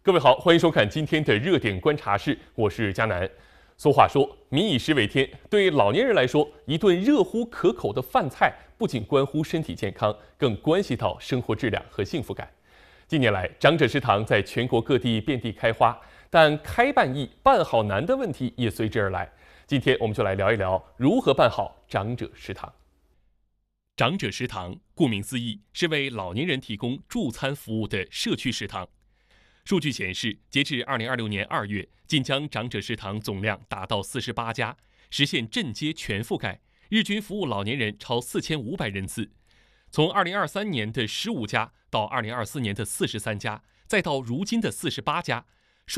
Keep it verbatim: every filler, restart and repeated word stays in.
各位好，欢迎收看今天的热点观察室，我是佳南。俗话说“民以食为天”，对老年人来说，一顿热乎可口的饭菜不仅关乎身体健康，更关系到生活质量和幸福感。近年来，长者食堂在全国各地遍地开花，但开办易、办好难的问题也随之而来。今天我们就来聊一聊如何办好长者食堂。长者食堂顾名思义，是为老年人提供助餐服务的社区食堂。数据显示，截至二零二六年二月，晋江长者食堂总量达到四十八家，实现镇街全覆盖，日均服务老年人超四千五百人次。从二零二三年的十五家到二零二四年的四十三家，再到如今的四十八家，